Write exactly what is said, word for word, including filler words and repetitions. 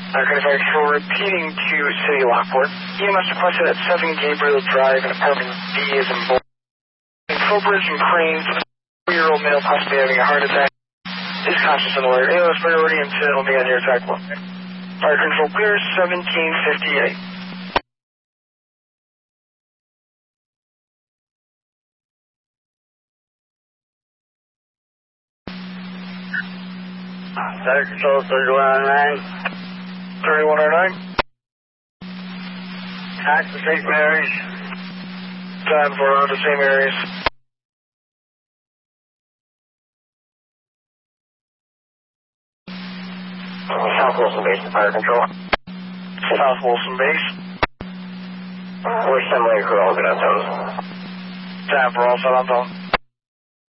Okay, thanks for repeating to City Lockport. E M S requested at seven Gabriel Drive in apartment B is in Boulder. Footbridge and Cranes, a four-year-old male possibly having a heart attack. Is conscious and alert. A L S priority incident will be on your attack one. Fire control clear, seventeen fifty-eight. Fire control thirty-one oh nine. thirty-one oh nine. Tax to Saint Mary's. Time for around the same areas. South Wilson Base to fire control. South Wilson Base. We're assembling crew, all good on those. Time for all set on phone.